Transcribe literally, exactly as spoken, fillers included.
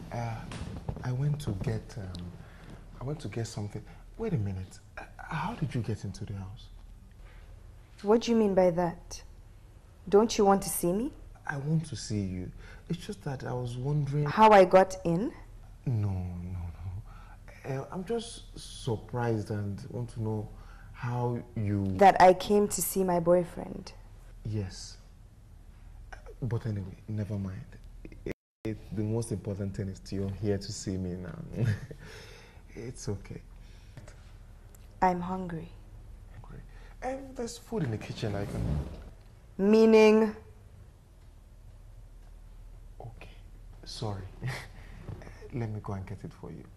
Uh, I went to get, um, I went to get something. Wait a minute. Uh, how did you get into the house? What do you mean by that? Don't you want to see me? I want to see you. It's just that I was wondering... How I got in? No, no, no. Uh, I'm just surprised and want to know how you... That I came to see my boyfriend. Yes. But anyway, never mind. It, it, the most important thing is you're here to see me now. It's okay. I'm hungry. Hungry. And there's food in the kitchen I can... Meaning? Okay. Sorry. Let me go and get it for you.